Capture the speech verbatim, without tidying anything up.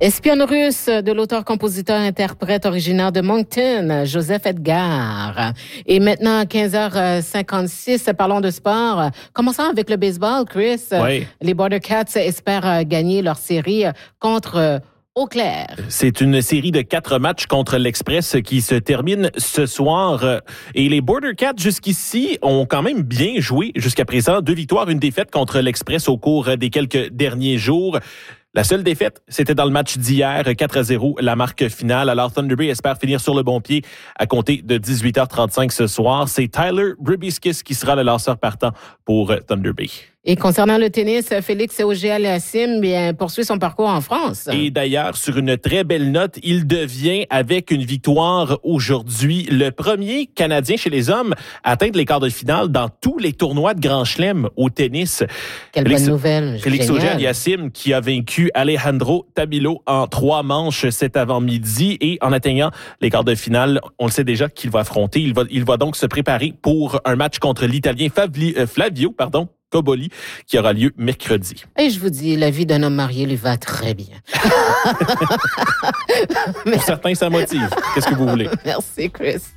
Espionne russe de l'auteur-compositeur-interprète originaire de Moncton, Joseph Edgar. Et maintenant, à quinze heures cinquante-six, parlons de sport. Commençons avec le baseball, Chris. Oui. Les Border Cats espèrent gagner leur série contre Eau Claire. C'est une série de quatre matchs contre l'Express qui se termine ce soir. Et les Border Cats, jusqu'ici, ont quand même bien joué jusqu'à présent. Deux victoires, une défaite contre l'Express au cours des quelques derniers jours. La seule défaite, c'était dans le match d'hier, quatre à zéro, la marque finale. Alors, Thunder Bay espère finir sur le bon pied à compter de dix-huit heures trente-cinq ce soir. C'est Tyler Brubiskis qui sera le lanceur partant pour Thunder Bay. Et concernant le tennis, Félix Auger-Aliassime bien, poursuit son parcours en France. Et d'ailleurs, sur une très belle note, il devient, avec une victoire aujourd'hui, le premier Canadien chez les hommes à atteindre les quarts de finale dans tous les tournois de Grand Chelem au tennis. Quelle Félix, bonne nouvelle. Félix Génial. Auger-Aliassime qui a vaincu Alejandro Tabilo en trois manches cet avant-midi et en atteignant les quarts de finale, on le sait déjà qu'il va affronter. Il va, il va donc se préparer pour un match contre l'Italien Favli, euh, Flavio, pardon, Cobolli, qui aura lieu mercredi. Et je vous dis, la vie d'un homme marié lui va très bien. Pour certains, ça motive. Qu'est-ce que vous voulez? Merci, Chris.